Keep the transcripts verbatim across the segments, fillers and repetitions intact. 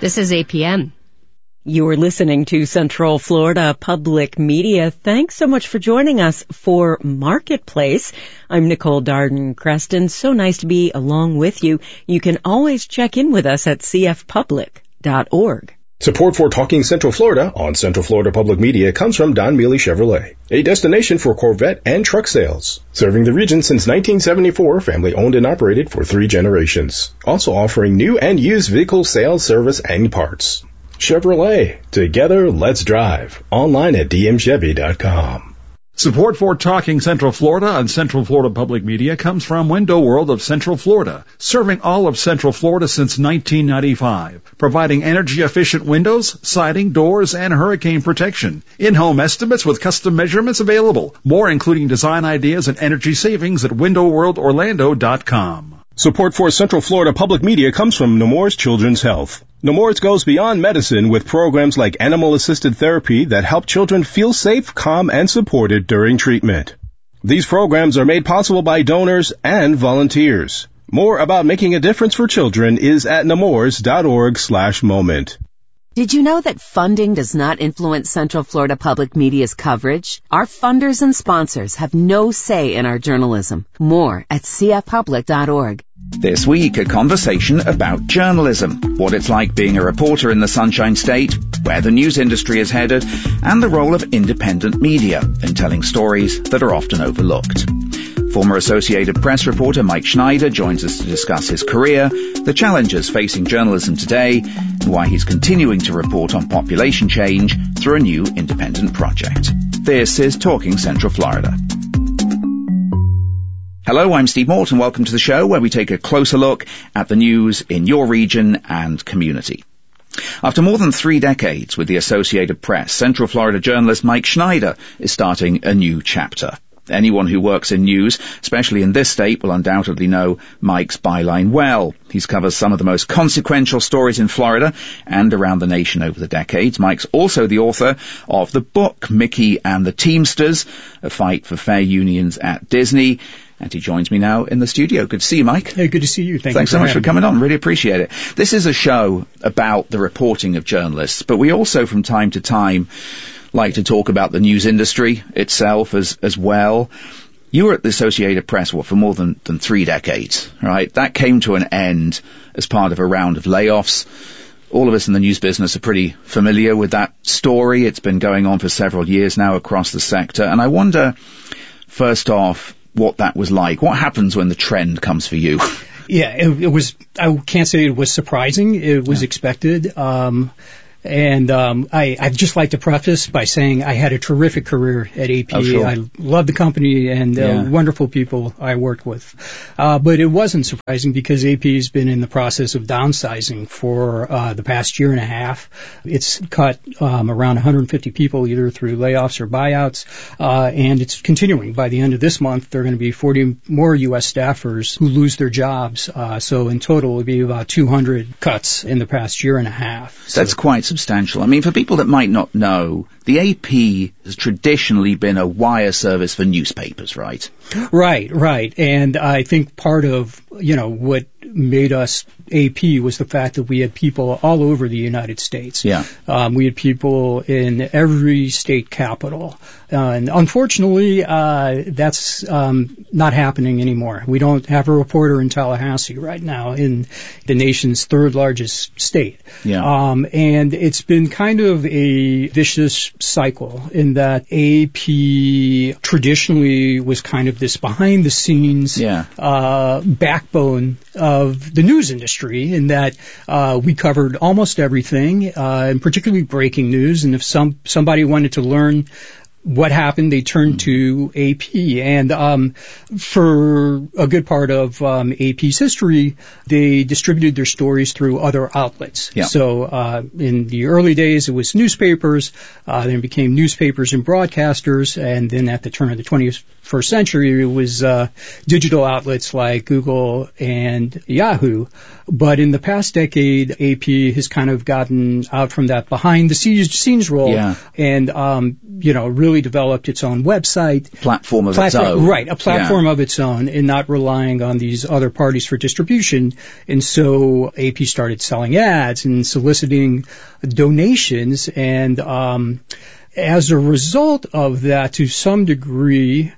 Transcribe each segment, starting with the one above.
This is A P M. You're listening to Central Florida Public Media. Thanks so much for joining us for Marketplace. I'm Nicole Darden-Creston. So nice to be along with you. You can always check in with us at c f public dot org. Support for Talking Central Florida on Central Florida Public Media comes from Don Mealy Chevrolet, a destination for Corvette and truck sales. Serving the region since nineteen seventy-four, family owned and operated for three generations. Also offering new and used vehicle sales, service, and parts. Chevrolet. Together, let's drive. Online at d m chevy dot com. Support for Talking Central Florida on Central Florida Public Media comes from Window World of Central Florida, serving all of Central Florida since nineteen ninety-five, providing energy-efficient windows, siding, doors, and hurricane protection. In-home estimates with custom measurements available. More including design ideas and energy savings at window world orlando dot com. Support for Central Florida Public Media comes from Nemours Children's Health. Nemours goes beyond medicine with programs like animal-assisted therapy that help children feel safe, calm, and supported during treatment. These programs are made possible by donors and volunteers. More about making a difference for children is at nemours dot org slash moment. Did you know that funding does not influence Central Florida Public Media's coverage? Our funders and sponsors have no say in our journalism. More at c f public dot org. This week, a conversation about journalism, what it's like being a reporter in the Sunshine State, where the news industry is headed, and the role of independent media in telling stories that are often overlooked. Former Associated Press reporter Mike Schneider joins us to discuss his career, the challenges facing journalism today, and why he's continuing to report on population change through a new independent project. This is Talking Central Florida. Hello, I'm Steve Morton. Welcome to the show where we take a closer look at the news in your region and community. After more than three decades with the Associated Press, Central Florida journalist Mike Schneider is starting a new chapter. Anyone who works in news, especially in this state, will undoubtedly know Mike's byline well. He's covered some of the most consequential stories in Florida and around the nation over the decades. Mike's also the author of the book Mickey and the Teamsters, a fight for fair unions at Disney. And he joins me now in the studio. Good to see you, Mike. Hey, good to see you. Thank Thanks you so much for me. coming on. Really appreciate it. This is a show about the reporting of journalists, but we also, from time to time, like to talk about the news industry itself as as well. You were at the Associated Press, what, for more than, than three decades, right? That came to an end as part of a round of layoffs. All of us in the news business are pretty familiar with that story. It's been going on for several years now across the sector. And I wonder, first off, what that was like. What happens when the trend comes for you? Yeah, it, it was, I can't say it was surprising. It was yeah. expected. Um, And um, I, I'd just like to preface by saying I had a terrific career at A P. Oh, sure. I love the company and uh, yeah. wonderful people I worked with. Uh, but it wasn't surprising because A P has been in the process of downsizing for uh, the past year and a half. It's cut um, around one hundred fifty people either through layoffs or buyouts, uh, and it's continuing. By the end of this month, there are going to be forty more U S staffers who lose their jobs. Uh, so in total, it would be about two hundred cuts in the past year and a half. So that's quite substantial. I mean, for people that might not know, the A P has traditionally been a wire service for newspapers, right? Right, right. And I think part of, you know, what made us A P was the fact that we had people all over the United States. Yeah. Um, we had people in every state capital. Uh, and unfortunately, uh, that's um, not happening anymore. We don't have a reporter in Tallahassee right now, in the nation's third largest state. Yeah. Um, and it's been kind of a vicious cycle in that A P traditionally was kind of this behind the scenes yeah. uh, backbone of the news industry, in that uh, we covered almost everything, uh, and particularly breaking news. And if some somebody wanted to learn what happened, they turned to A P. And um, for a good part of um, A P's history, they distributed their stories through other outlets. Yeah. So uh, in the early days, it was newspapers, uh, then it became newspapers and broadcasters, and then at the turn of the twenty-first century, it was uh, digital outlets like Google and Yahoo. But in the past decade, A P has kind of gotten out from that behind-the-scenes role yeah. and, um, you know, really really developed its own website. Platform of platform, its own. Right, a platform yeah. of its own, and not relying on these other parties for distribution. And so A P started selling ads and soliciting donations, and um, as a result of that, to some degree,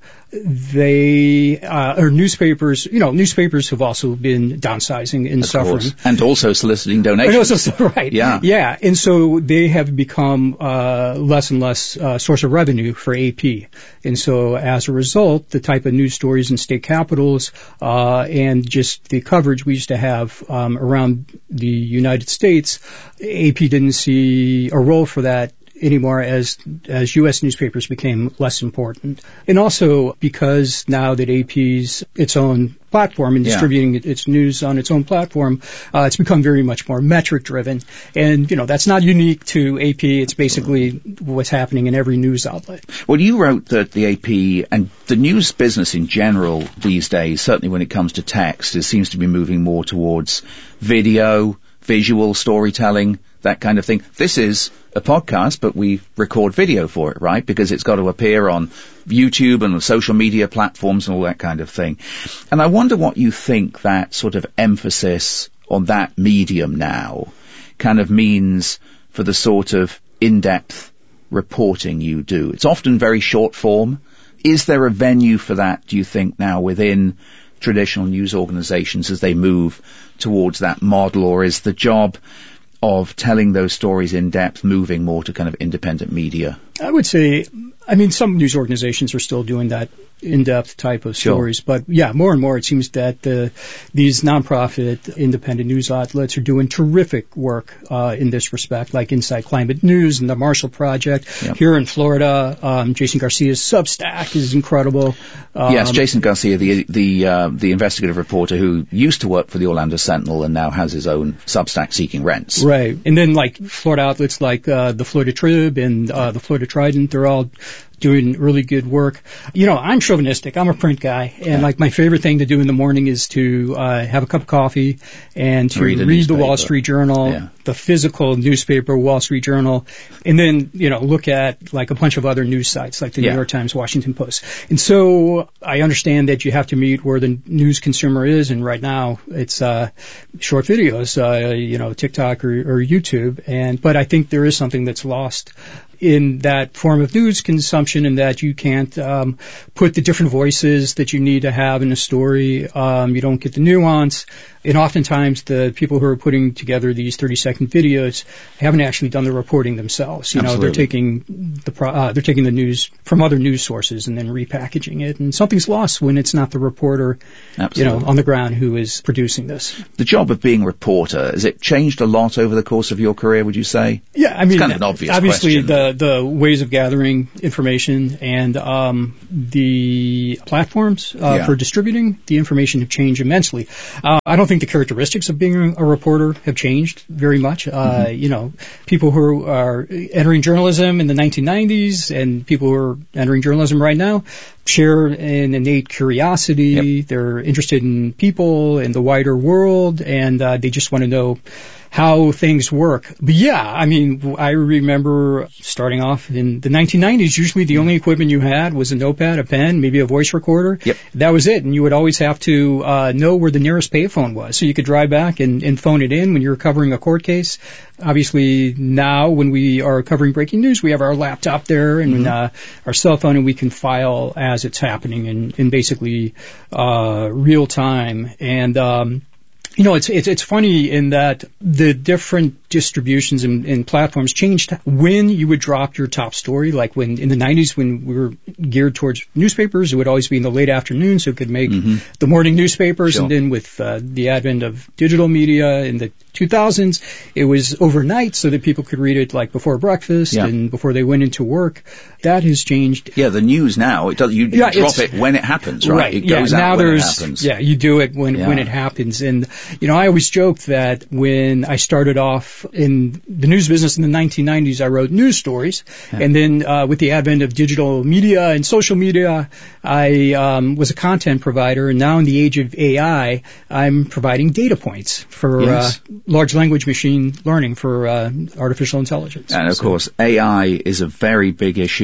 they, uh, or newspapers, you know, newspapers have also been downsizing and of suffering. Course. And also soliciting donations. And also, right. Yeah. Yeah. And so they have become, uh, less and less, uh, source of revenue for A P. And so as a result, the type of news stories in state capitals, uh, and just the coverage we used to have, um, around the United States, A P didn't see a role for that anymore as as U S newspapers became less important. And also because now that A P's its own platform and distributing yeah. its news on its own platform, uh, it's become very much more metric driven. And, you know, that's not unique to A P. It's basically what's happening in every news outlet. Well, you wrote that the A P and the news business in general these days, certainly when it comes to text, it seems to be moving more towards video, visual storytelling, that kind of thing. This is a podcast, but we record video for it, right? Because it's got to appear on YouTube and social media platforms and all that kind of thing. And I wonder what you think that sort of emphasis on that medium now kind of means for the sort of in-depth reporting you do. It's often very short form. Is there a venue for that, do you think, now within traditional news organizations as they move towards that model, or is the job of telling those stories in depth moving more to kind of independent media? I would say, I mean, some news organizations are still doing that in-depth type of stories, sure. But yeah, more and more it seems that uh, these nonprofit independent news outlets are doing terrific work uh, in this respect, like Inside Climate News and the Marshall Project. Yep. Here in Florida, um, Jason Garcia's Substack is incredible. Um, yes, Jason Garcia, the the uh, the investigative reporter who used to work for the Orlando Sentinel and now has his own Substack, Seeking Rents. Right, and then like Florida outlets like uh, the Florida Trib and uh, the Florida Trident, they're all doing really good work. You know, I'm chauvinistic. I'm a print guy. And yeah. like my favorite thing to do in the morning is to uh, have a cup of coffee and to read, read the Wall Street Journal, yeah. the physical newspaper, Wall Street Journal, and then, you know, look at like a bunch of other news sites like the yeah. New York Times, Washington Post. And so I understand that you have to meet where the news consumer is. And right now it's uh, short videos, uh, you know, TikTok or, or YouTube. And but I think there is something that's lost in that form of news consumption, in that you can't um, put the different voices that you need to have in a story. Um, you don't get the nuance. And oftentimes the people who are putting together these thirty-second videos haven't actually done the reporting themselves. You Absolutely. know, they're taking the pro- uh, they're taking the news from other news sources and then repackaging it. And something's lost when it's not the reporter, Absolutely. you know, on the ground who is producing this. The job of being a reporter, has it changed a lot over the course of your career, would you say? Yeah, I mean, it's kind of an obvious obviously question. the the ways of gathering information and um, the platforms uh, yeah. for distributing the information have changed immensely. Uh, I don't think the characteristics of being a reporter have changed very much. Uh, mm-hmm. You know, people who are entering journalism in the nineteen nineties and people who are entering journalism right now share an innate curiosity. Yep. They're interested in people and the wider world, and uh, they just want to know how things work. But yeah, I mean, I remember starting off in the nineteen nineties, usually the only equipment you had was a notepad, a pen, maybe a voice recorder. Yep. That was it. And you would always have to uh, know where the nearest payphone was. So you could drive back and, and phone it in when you were covering a court case. Obviously now when we are covering breaking news, we have our laptop there and mm-hmm. uh, our cell phone, and we can file as it's happening in, in basically uh, real time. And um You know, it's, it's, it's funny in that the different distributions and, and platforms changed when you would drop your top story. Like when in the nineties, when we were geared towards newspapers, it would always be in the late afternoon, so it could make mm-hmm. the morning newspapers. Sure. And then with uh, the advent of digital media in the two thousands, it was overnight so that people could read it like before breakfast yeah. and before they went into work. That has changed. Yeah, the news now, it does, you, you yeah, drop it when it happens, right? Right. It yeah, goes now out when there's, it happens. Yeah, you do it when, yeah. when it happens. And, you know, I always joked that when I started off in the news business in the nineteen nineties, I wrote news stories. Yeah. And then uh, with the advent of digital media and social media, I um, was a content provider. And now in the age of A I, I'm providing data points for yes. uh, large language machine learning, for uh, artificial intelligence. And of so. course, A I is a very big issue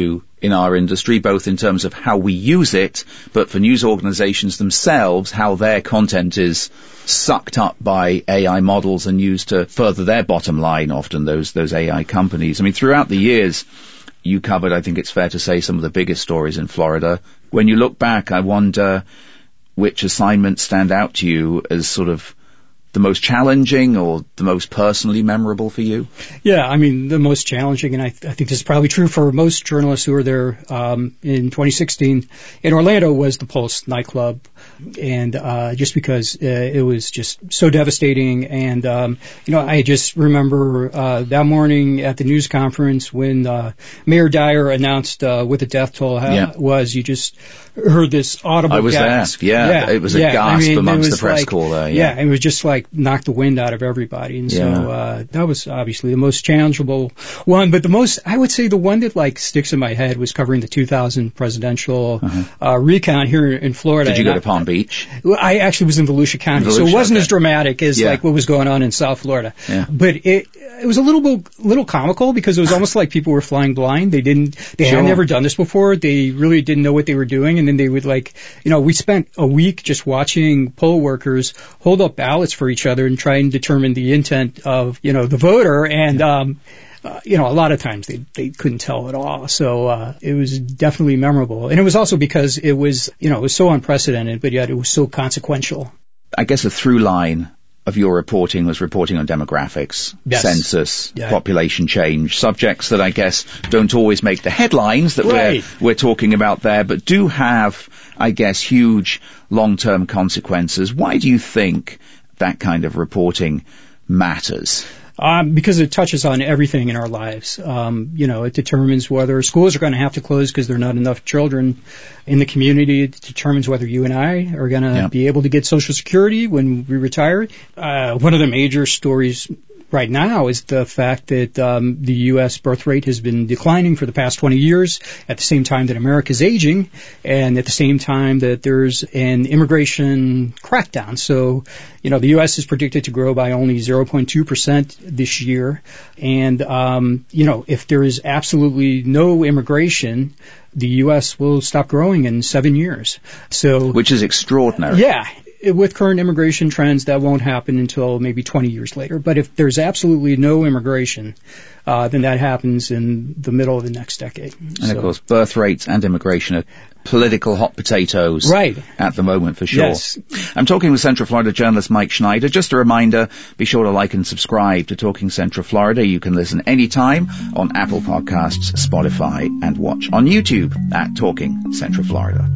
in our industry, both in terms of how we use it, but for news organizations themselves, how their content is sucked up by A I models and used to further their bottom line, often those those A I companies. I mean, throughout the years, you covered, I think it's fair to say, some of the biggest stories in Florida. When you look back, I wonder which assignments stand out to you as sort of the most challenging or the most personally memorable for you? Yeah, I mean, the most challenging, and I, th- I think this is probably true for most journalists who were there um, in twenty sixteen in Orlando, was the Pulse nightclub. And uh, just because uh, it was just so devastating. And, um, you know, I just remember uh, that morning at the news conference when uh, Mayor Dyer announced uh, what the death toll ha- yeah. was, you just heard this audible I was gasp. there. Yeah, yeah, it was a yeah. gasp I mean, amongst the press like, call there. Yeah. yeah, it was just like knocked the wind out of everybody. And yeah. so uh, that was obviously the most challengeable one. But the most, I would say the one that like sticks in my head was covering the two thousand presidential uh-huh. uh, recount here in Florida. Did you go and to Palm Beach? I actually was in Volusia County, Volusia, so it wasn't okay. as dramatic as yeah. like what was going on in South Florida. Yeah. But it it was a little bit little comical because it was almost like people were flying blind. They didn't they sure. had never done this before. They really didn't know what they were doing, and then they would like you know we spent a week just watching poll workers hold up ballots for each other and try and determine the intent of you know the voter and. um Uh, you know, a lot of times they, they couldn't tell at all. So, uh, it was definitely memorable. And it was also because it was, you know, it was so unprecedented, but yet it was so consequential. I guess a through line of your reporting was reporting on demographics, yes. census, yeah. population change, subjects that I guess don't always make the headlines that right. we're, we're talking about there, but do have, I guess, huge long-term consequences. Why do you think that kind of reporting matters? Um, because it touches on everything in our lives. Um, you know, it determines whether schools are going to have to close because there are not enough children in the community. It determines whether you and I are going to yeah. be able to get Social Security when we retire. Uh, one of the major stories right now is the fact that um, the U S birth rate has been declining for the past twenty years at the same time that America is aging and at the same time that there's an immigration crackdown. So, you know, the U S is predicted to grow by only zero point two percent this year. And, um, you know, if there is absolutely no immigration, the U S will stop growing in seven years. So, which is extraordinary. Yeah. With current immigration trends, that won't happen until maybe twenty years later. But if there's absolutely no immigration, uh, then that happens in the middle of the next decade. And so. of course, birth rates and immigration are political hot potatoes right. at the moment, for sure. Yes. I'm talking with Central Florida journalist Mike Schneider. Just a reminder, be sure to like and subscribe to Talking Central Florida. You can listen anytime on Apple Podcasts, Spotify, and watch on YouTube at Talking Central Florida.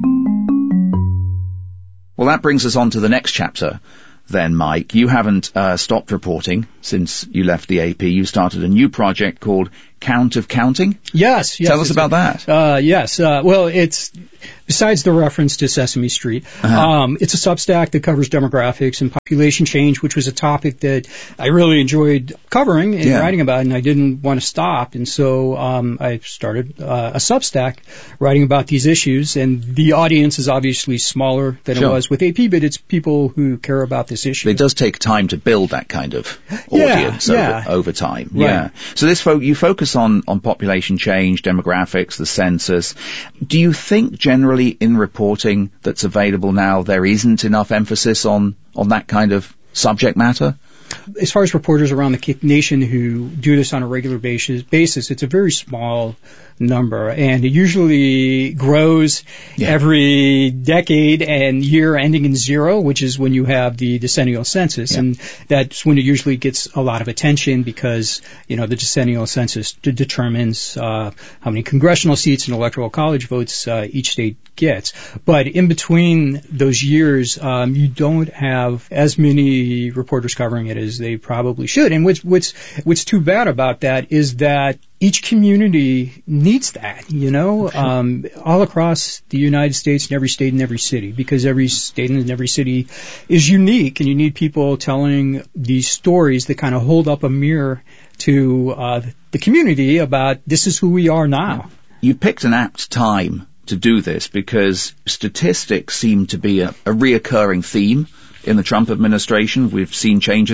Well, that brings us on to the next chapter then, Mike. You haven't uh, stopped reporting since you left the A P. You started a new project called Count of Counting? Yes. yes Tell us about a, that. Uh, yes. Uh, well, it's, besides the reference to Sesame Street, uh-huh. um, it's a Substack that covers demographics and population change, which was a topic that I really enjoyed covering and yeah. writing about, and I didn't want to stop. And so um, I started uh, a Substack writing about these issues, and the audience is obviously smaller than sure. it was with A P, but it's people who care about this issue. It does take time to build that kind of audience yeah, yeah. Over, over time. Right. Yeah. So this fo- you focus on, on population change, demographics, the census. Do you think generally in reporting that's available now there isn't enough emphasis on, on that kind of subject matter? As far as reporters around the nation who do this on a regular basis, basis it's a very small number, and it usually grows yeah. every decade and year ending in zero, which is when you have the decennial census, yeah. and that's when it usually gets a lot of attention because, you know, the decennial census d- determines uh, how many congressional seats and electoral college votes uh, each state gets. But in between those years, um, you don't have as many reporters covering it as they probably should. And what's what's what's too bad about that is that each community needs that, you know, um, all across the United States, in every state and every city, because every state and every city is unique, and you need people telling these stories that kind of hold up a mirror to uh, the community about this is who we are now. You picked an apt time to do this because statistics seem to be a, a reoccurring theme in the Trump administration. We've seen changes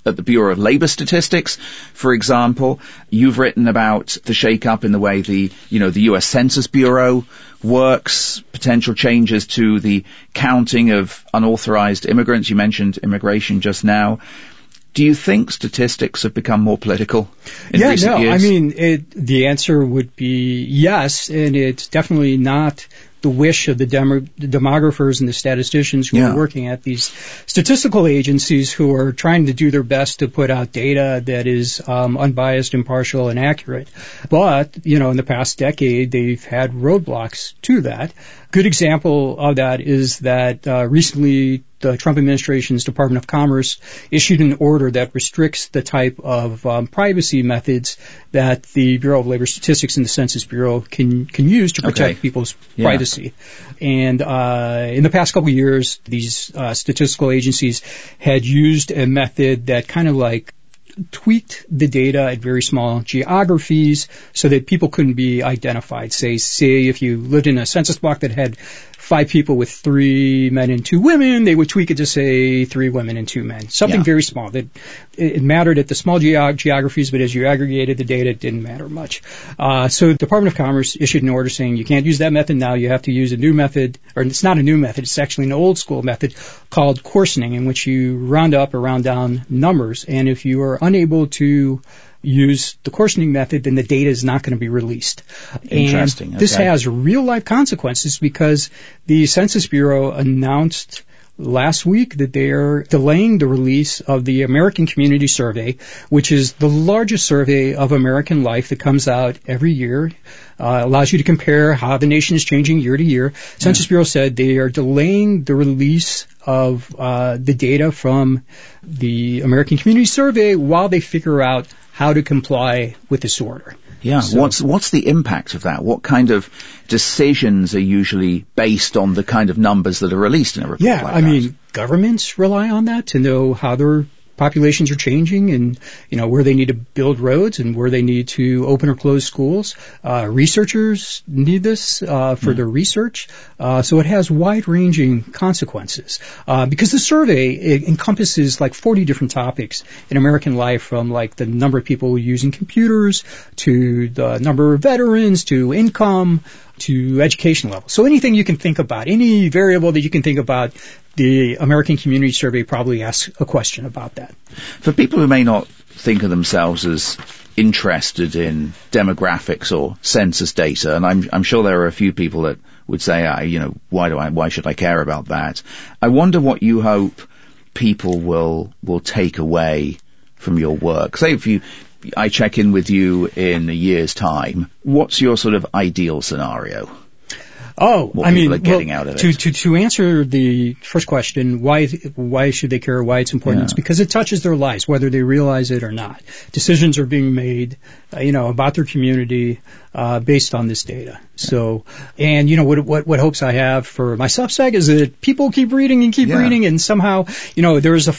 at the Bureau of Labor Statistics, for example. You've written about the shake-up in the way the, you know, the U S Census Bureau works, potential changes to the counting of unauthorized immigrants. You mentioned immigration just now. Do you think statistics have become more political in yeah, recent no, years? I mean, it, the answer would be yes, and it's definitely not the wish of the, demo, the demographers and the statisticians who yeah. are working at these statistical agencies who are trying to do their best to put out data that is um, unbiased, impartial, and accurate. But, you know, in the past decade, they've had roadblocks to that. Good example of that is that uh, recently the Trump administration's Department of Commerce issued an order that restricts the type of um, privacy methods that the Bureau of Labor Statistics and the Census Bureau can can use to protect okay. people's yeah. privacy. And uh, in the past couple of years, these uh, statistical agencies had used a method that kind of like tweaked the data at very small geographies so that people couldn't be identified. Say, say if you lived in a census block that had five people with three men and two women, they would tweak it to say three women and two men. Something yeah. very small. That it mattered at the small geog- geographies, but as you aggregated the data, it didn't matter much. Uh, so the Department of Commerce issued an order saying you can't use that method now. You have to use a new method, or it's not a new method. It's actually an old school method called coarsening, in which you round up or round down numbers. And if you are unable to use the coarsening method, then the data is not going to be released. Interesting. And this okay. has real life consequences because the Census Bureau announced last week that they are delaying the release of the American Community Survey, which is the largest survey of American life that comes out every year. Uh, allows you to compare how the nation is changing year to year. Census yeah. Bureau said they are delaying the release of uh, the data from the American Community Survey while they figure out how to comply with this order. Yeah. So, what's what's the impact of that? What kind of decisions are usually based on the kind of numbers that are released in a report yeah, like I that? mean, governments rely on that to know how their populations are changing and, you know, where they need to build roads and where they need to open or close schools. Uh, researchers need this uh, for mm. their research. Uh, so it has wide-ranging consequences. Uh, because the survey it encompasses like forty different topics in American life, from like the number of people using computers to the number of veterans to income to education level. So anything you can think about, any variable that you can think about, the American Community Survey probably asks a question about that. For people who may not think of themselves as interested in demographics or census data, and I'm, I'm sure there are a few people that would say, I, you know, why do I, why should I care about that? I wonder what you hope people will, will take away from your work. Say if you, I check in with you in a year's time, what's your sort of ideal scenario? Oh, what I mean, are getting well, out of to, it. to to answer the first question, why why should they care? Why it's important? Yeah. It's because it touches their lives, whether they realize it or not. Decisions are being made, uh, you know, about their community uh, based on this data. So, and you know, what what what hopes I have for my Substack is that people keep reading and keep yeah. reading, and somehow, you know, there is a